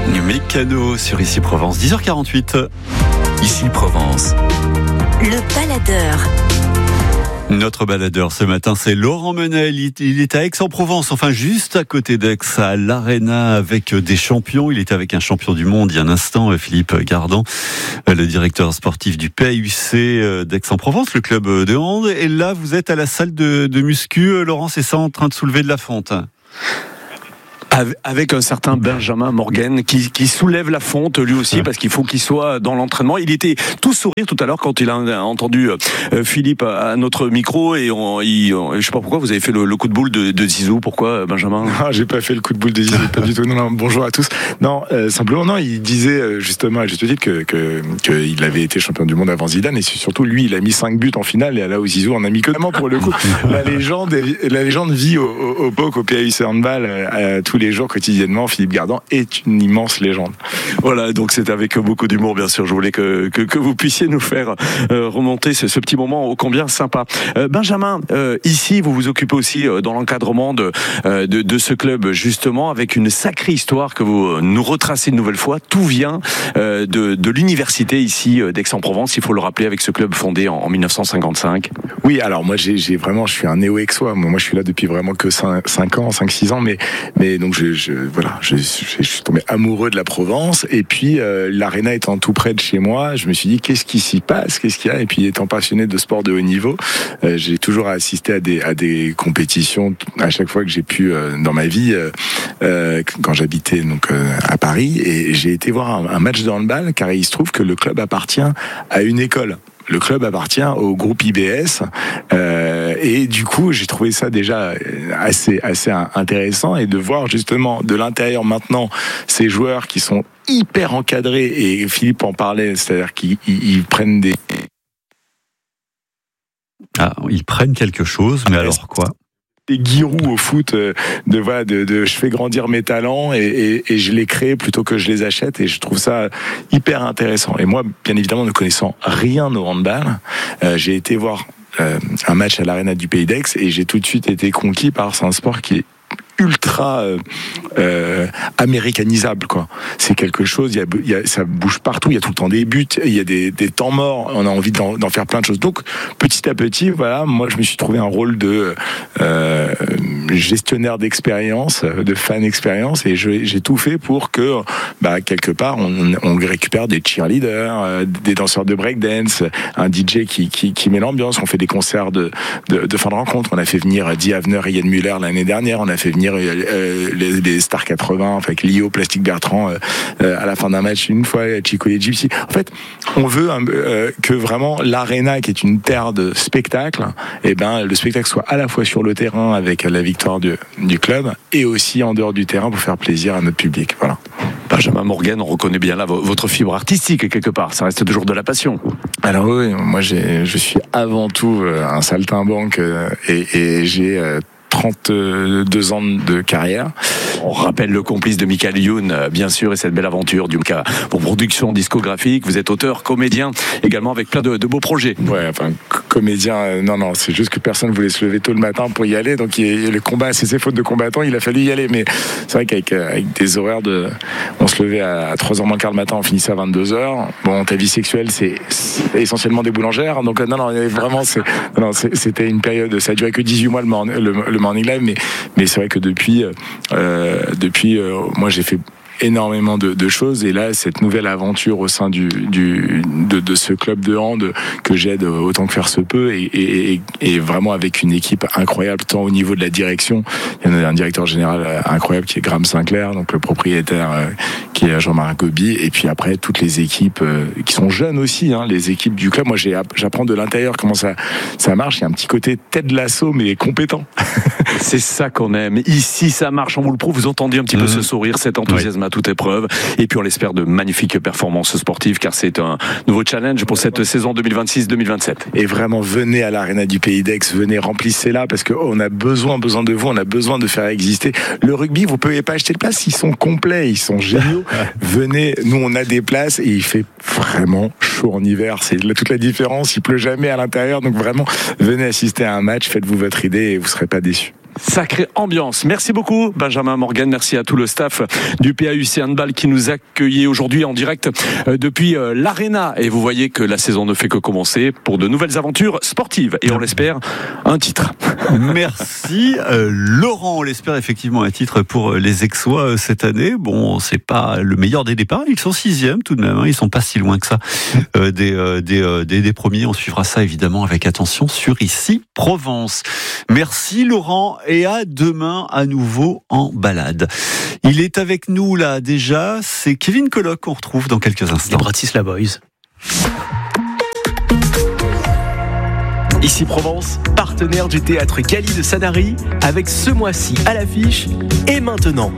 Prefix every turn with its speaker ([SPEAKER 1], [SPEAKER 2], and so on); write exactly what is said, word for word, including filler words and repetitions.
[SPEAKER 1] Mécano sur Ici Provence, dix heures quarante-huit.
[SPEAKER 2] Ici Provence.
[SPEAKER 3] Le baladeur.
[SPEAKER 1] Notre baladeur ce matin, c'est Laurent Menel. Il est à Aix-en-Provence, enfin juste à côté d'Aix, à l'Arena, avec des champions. Il était avec un champion du monde il y a un instant, Philippe Gardan, le directeur sportif du P A U C d'Aix-en-Provence, le club de hand. Et là, vous êtes à la salle de, de muscu, Laurent, c'est ça, en train de soulever de la fonte?
[SPEAKER 4] Avec un certain Benjamin Morgan qui, qui soulève la fonte lui aussi parce qu'il faut qu'il soit dans l'entraînement. Il était tout sourire tout à l'heure quand il a entendu euh, Philippe à notre micro et on, il, on, je sais pas pourquoi vous avez fait le, le coup de boule de, de Zizou. Pourquoi Benjamin?
[SPEAKER 5] Non, j'ai pas fait le coup de boule de Zizou, pas du tout. Non, non, bonjour à tous. Non, euh, simplement non, il disait justement à juste titre que que qu'il avait été champion du monde avant Zidane et surtout lui il a mis cinq buts en finale et là où Zizou en a mis que deux. Pour le coup, la légende, la légende vit au, au, au P O C, au P A U C handball euh, tous les jours quotidiennement. Philippe Gardan est une immense légende.
[SPEAKER 4] Voilà, donc c'est avec beaucoup d'humour bien sûr. Je voulais que que, que vous puissiez nous faire euh, remonter ce, ce petit moment ô combien sympa. Euh, Benjamin, euh, ici vous vous occupez aussi euh, dans l'encadrement de, euh, de de ce club justement avec une sacrée histoire que vous nous retracez une nouvelle fois. Tout vient euh, de de l'université ici d'Aix-en-Provence. Il faut le rappeler, avec ce club fondé en, en dix-neuf cent cinquante-cinq.
[SPEAKER 5] Oui, alors moi j'ai, j'ai vraiment, je suis un néo-aixois. Moi, moi je suis là depuis vraiment que cinq ans, cinq six ans, mais mais donc je, je voilà, je, je, je suis tombé amoureux de la Provence et puis euh, l'Arena étant tout près de chez moi, je me suis dit qu'est-ce qui s'y passe, qu'est-ce qu'il y a, et puis étant passionné de sport de haut niveau, euh, j'ai toujours assisté à des à des compétitions à chaque fois que j'ai pu euh, dans ma vie euh, euh, quand j'habitais donc euh, à Paris, et j'ai été voir un, un match de handball car il se trouve que le club appartient à une école. Le club appartient au groupe I B S euh, et du coup j'ai trouvé ça déjà assez assez intéressant, et de voir justement de l'intérieur maintenant ces joueurs qui sont hyper encadrés, et Philippe en parlait, c'est-à-dire qu'ils ils, ils prennent des
[SPEAKER 1] ah ils prennent quelque chose, mais alors quoi?
[SPEAKER 5] Des guirous au foot, de voilà, de, de je fais grandir mes talents et, et, et je les crée plutôt que je les achète, et je trouve ça hyper intéressant. Et moi, bien évidemment, ne connaissant rien au handball, euh, j'ai été voir euh, un match à l'Arena du Pays d'Aix et j'ai tout de suite été conquis par un sport qui est ultra euh, euh, américanisable, quoi. C'est quelque chose, il y a, il y a, ça bouge partout, il y a tout le temps des buts, il y a des, des temps morts, on a envie d'en, d'en faire plein de choses. Donc petit à petit, voilà, moi je me suis trouvé un rôle de euh, gestionnaire d'expérience, de fan expérience, et je, j'ai tout fait pour que, bah, quelque part, on, on récupère des cheerleaders, euh, des danseurs de breakdance, un D J qui, qui, qui met l'ambiance. On fait des concerts de, de, de fin de rencontre. On a fait venir Die Havner et Yann Müller l'année dernière. On a fait venir Euh, les, les stars quatre-vingts, enfin, avec Lio, Plastique Bertrand, euh, euh, à la fin d'un match une fois, Chico et Gypsy. En fait, on veut euh, que vraiment l'Arena, qui est une terre de spectacle, et ben le spectacle soit à la fois sur le terrain avec la victoire du, du club, et aussi en dehors du terrain pour faire plaisir à notre public. Voilà.
[SPEAKER 4] Benjamin Morgan, on reconnaît bien là votre fibre artistique quelque part. Ça reste toujours de la passion.
[SPEAKER 5] Alors oui, moi j'ai, je suis avant tout un saltimbanque et, et j'ai trente-deux ans de carrière.
[SPEAKER 4] On rappelle le complice de Michael Youn, bien sûr, et cette belle aventure du cas pour production discographique. Vous êtes auteur, comédien, également avec plein de, de beaux projets.
[SPEAKER 5] Ouais, enfin, comédien, euh, non, non, c'est juste que personne voulait se lever tôt le matin pour y aller. Donc, il, le combat, c'est ses fautes de combattant, il a fallu y aller. Mais c'est vrai qu'avec avec des horaires de. On se levait à trois heures moins quart le matin, on finissait à vingt-deux heures. Bon, ta vie sexuelle, c'est, c'est essentiellement des boulangères. Donc, non, non, vraiment, c'est, non, c'est, c'était une période. Ça a duré que dix-huit mois le, morning, le, le morning live, mais, mais c'est vrai que depuis. Euh, Depuis, euh, moi j'ai fait énormément de, de choses, et là cette nouvelle aventure au sein du, du de, de ce club de hand que j'aide autant que faire se peut, et, et, et vraiment avec une équipe incroyable, tant au niveau de la direction. Il y en a un directeur général incroyable qui est Graham Sinclair, donc le propriétaire euh, qui est Jean-Marc Gobi, et puis après toutes les équipes euh, qui sont jeunes aussi, hein, les équipes du club. Moi j'ai, j'apprends de l'intérieur comment ça, ça marche. Il y a un petit côté tête de l'assaut mais compétent.
[SPEAKER 4] C'est ça qu'on aime. Ici ça marche, on vous le prouve. Vous entendiez un petit peu mmh. ce sourire, cet enthousiasme, oui, à toute épreuve, et puis on l'espère de magnifiques performances sportives, car c'est un nouveau challenge pour cette saison deux mille vingt-six deux mille vingt-sept.
[SPEAKER 5] Et vraiment, venez à l'Arena du Pays d'Aix, venez, remplissez-la, parce qu'on a besoin, besoin de vous, on a besoin de faire exister le rugby. Vous pouvez pas acheter de place, ils sont complets, ils sont géniaux. Venez, nous on a des places, et il fait vraiment chaud en hiver, c'est toute la différence. Il pleut jamais à l'intérieur, donc vraiment venez assister à un match, faites-vous votre idée et vous serez pas déçus.
[SPEAKER 4] Sacrée ambiance. Merci beaucoup Benjamin Morgan, merci à tout le staff du P A U C Handball qui nous accueillait aujourd'hui en direct depuis l'Arena. Et vous voyez que la saison ne fait que commencer pour de nouvelles aventures sportives. Et on l'espère, un titre.
[SPEAKER 1] Merci euh, Laurent, on l'espère effectivement un titre pour les Aixois cette année. Bon, c'est pas le meilleur des départs, ils sont sixième tout de même, hein. Ils sont pas si loin que ça euh, des, euh, des, euh, des, des premiers. On suivra ça évidemment avec attention sur Ici Provence. Merci Laurent et à demain à nouveau en balade. Il est avec nous là déjà, c'est Kevin Colloc qu'on retrouve dans quelques instants.
[SPEAKER 6] Les Bratislava Boys. Ici Provence, partenaire du théâtre Cali de Sanary, avec ce mois-ci à l'affiche Et maintenant.